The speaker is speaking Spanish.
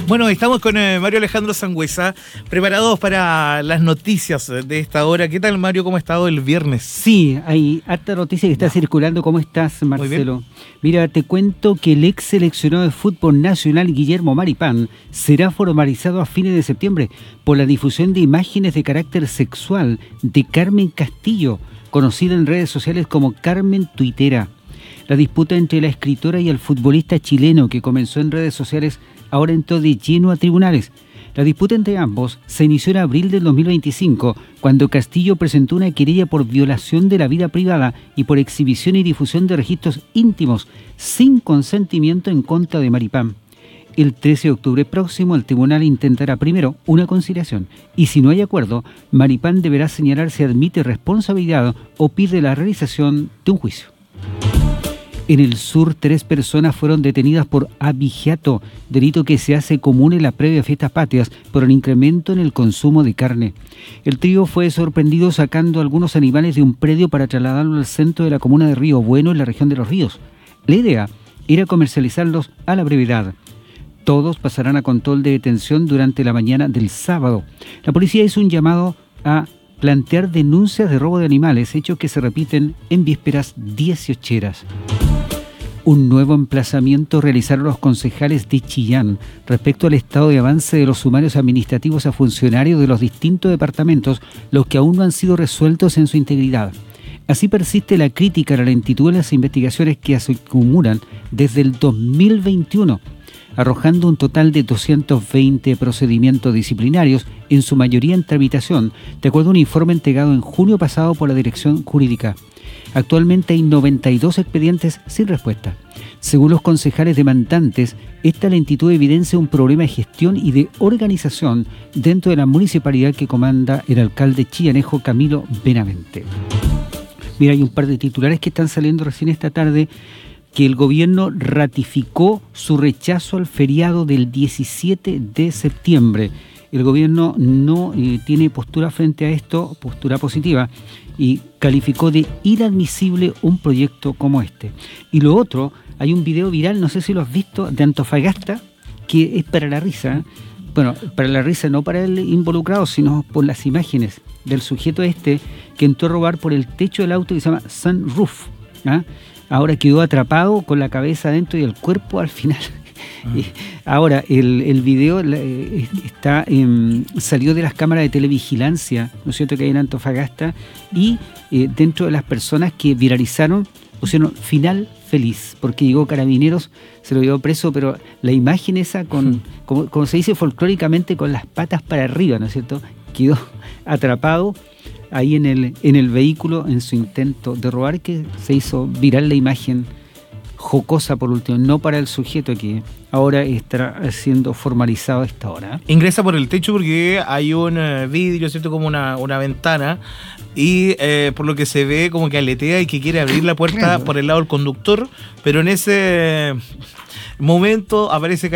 Bueno, estamos con Mario Alejandro Sangüesa, preparados para las noticias de esta hora. ¿Qué tal, Mario? ¿Cómo ha estado el viernes? Sí, hay harta noticia que está circulando. ¿Cómo estás, Marcelo? Mira, te cuento que el ex seleccionado de fútbol nacional Guillermo Maripán será formalizado a fines de septiembre por la difusión de imágenes de carácter sexual de Carmen Castillo, conocida en redes sociales como Carmen Tuitera. La disputa entre la escritora y el futbolista chileno que comenzó en redes sociales ahora entró de lleno a tribunales. La disputa entre ambos se inició en abril del 2025, cuando Castillo presentó una querella por violación de la vida privada y por exhibición y difusión de registros íntimos sin consentimiento en contra de Maripán. El 13 de octubre próximo el tribunal intentará primero una conciliación y si no hay acuerdo, Maripán deberá señalar si admite responsabilidad o pide la realización de un juicio. En el sur, 3 personas fueron detenidas por abigeato, delito que se hace común en la previa fiestas patrias por el incremento en el consumo de carne. El trío fue sorprendido sacando algunos animales de un predio para trasladarlo al centro de la comuna de Río Bueno, en la región de Los Ríos. La idea era comercializarlos a la brevedad. Todos pasarán a control de detención durante la mañana del sábado. La policía hizo un llamado a plantear denuncias de robo de animales, hechos que se repiten en vísperas 18eras. Un nuevo emplazamiento realizaron los concejales de Chillán respecto al estado de avance de los sumarios administrativos a funcionarios de los distintos departamentos, los que aún no han sido resueltos en su integridad. Así persiste la crítica a la lentitud de las investigaciones que se acumulan desde el 2021, arrojando un total de 220 procedimientos disciplinarios, en su mayoría en tramitación, de acuerdo a un informe entregado en junio pasado por la Dirección Jurídica. Actualmente hay 92 expedientes sin respuesta. Según los concejales demandantes, esta lentitud evidencia un problema de gestión y de organización dentro de la municipalidad que comanda el alcalde chillanejo Camilo Benavente. Mira, hay un par de titulares que están saliendo recién esta tarde, que el gobierno ratificó su rechazo al feriado del 17 de septiembre. El gobierno no tiene postura frente a esto, postura positiva, y calificó de inadmisible un proyecto como este. Y lo otro, hay un video viral, no sé si lo has visto, de Antofagasta, que es para la risa. Bueno, para la risa no para el involucrado, sino por las imágenes del sujeto este que entró a robar por el techo del auto que se llama sunroof. Ahora quedó atrapado con la cabeza adentro y el cuerpo al final. Ahora, el video salió de las cámaras de televigilancia, ¿no es cierto?, que hay en Antofagasta, y dentro de las personas que viralizaron, pusieron final feliz, porque llegó Carabineros, se lo llevó preso, pero la imagen esa, como se dice folclóricamente, con las patas para arriba, ¿no es cierto?, quedó atrapado ahí en el vehículo en su intento de robar, que se hizo viral la imagen jocosa por último, no para el sujeto que ahora estará siendo formalizado a esta hora. Ingresa por el techo porque hay un vidrio, ¿cierto?, como una ventana, y por lo que se ve como que aletea y que quiere abrir la puerta por el lado del conductor, pero en ese momento aparece